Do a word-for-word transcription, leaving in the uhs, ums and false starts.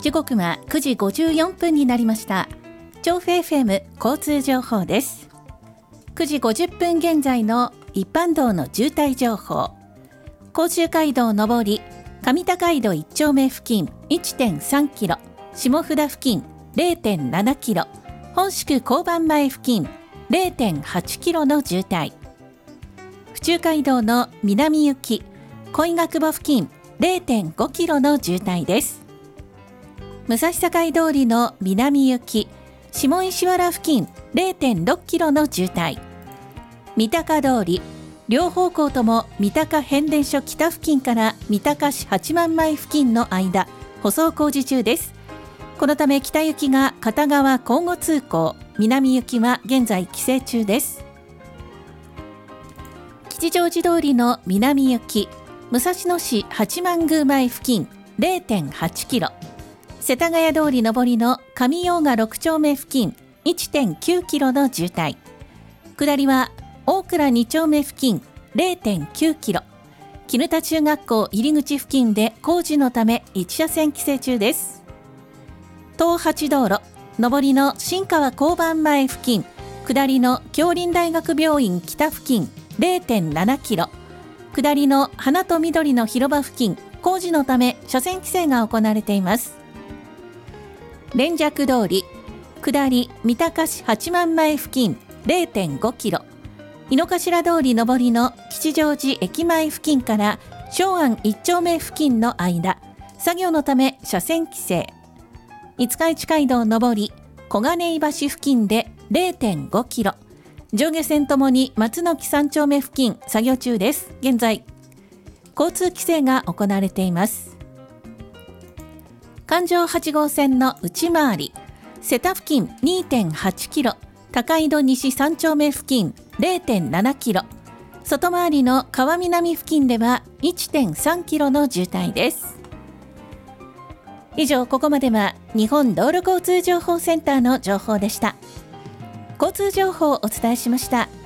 時刻はくじごじゅうよんぷんになりました。調布 エフエム 交通情報です。くじごじゅっぷん現在の一般道の渋滞情報。甲州街道上り上高井戸いち丁目付近 いってんさんキロ、下札付近 れいてんななキロ、本宿交番前付近 れいてんはちキロの渋滞。府中街道の南行き恋ヶ窪付近 れいてんごキロの渋滞です。武蔵境通りの南行き下石原付近 れいてんろくキロの渋滞。三鷹通り両方向とも三鷹変電所北付近から三鷹市八幡前付近の間舗装工事中です。このため北行きが片側交互通行、南行きは現在規制中です。吉祥寺通りの南行き武蔵野市八幡宮前付近 れいてんはちキロ、世田谷通り上りの上用賀ろく丁目付近 いってんきゅうキロの渋滞。下りは大倉に丁目付近 れいてんきゅうキロ、絹田中学校入り口付近で工事のためいち車線規制中です。東八道路上りの新川交番前付近、下りの杏林大学病院北付近 れいてんななキロ、下りの花と緑の広場付近工事のため車線規制が行われています。連雀通り下り三鷹市八幡前付近 れいてんごキロ、井の頭通り上りの吉祥寺駅前付近から松安一丁目付近の間作業のため車線規制。五日市街道上り小金井橋付近で れいてんごキロ、上下線ともに松の木三丁目付近作業中です。現在交通規制が行われています。環状はち号線の内回り瀬田付近 にてんはちキロ、高井戸西三丁目付近 れいてんななキロ、外回りの川南付近では いってんさんキロの渋滞です。以上、ここまでは日本道路交通情報センターの情報でした。交通情報をお伝えしました。